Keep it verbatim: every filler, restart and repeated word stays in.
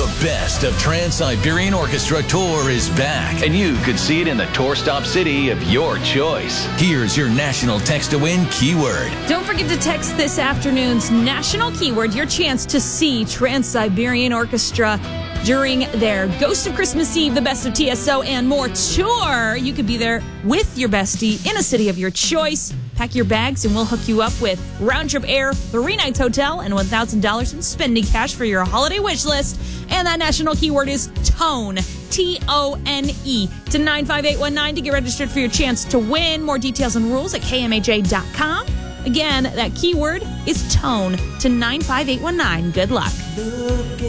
best of Trans-Siberian Orchestra Tour is back, and you could see it in the tour stop city of your choice. Here's your national text to win keyword. Don't forget to text this afternoon's national keyword, your chance to see Trans-Siberian Orchestra during their Ghost of Christmas Eve, the Best of T S O and More tour. You could be there with your bestie in a city of your choice. Pack your bags and we'll hook you up with round-trip air, three nights hotel, and one thousand dollars in spending cash for your holiday wish list. And that national keyword is TONE, T O N E, to nine five eight one nine to get registered for your chance to win. More details and rules at K M H A dot com. Again, that keyword is TONE to nine five eight one nine. Good luck.